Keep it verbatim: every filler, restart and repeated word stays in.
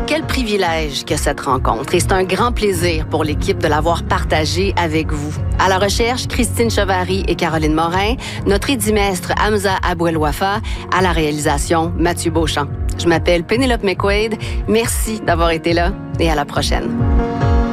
quel privilège que cette rencontre. Et c'est un grand plaisir pour l'équipe de l'avoir partagée avec vous. À la recherche, Christine Chevary et Caroline Morin. Notre édimestre, Hamza Abouel-Wafa. À la réalisation, Mathieu Beauchamp. Je m'appelle Pénélope McQuaid. Merci d'avoir été là et à la prochaine.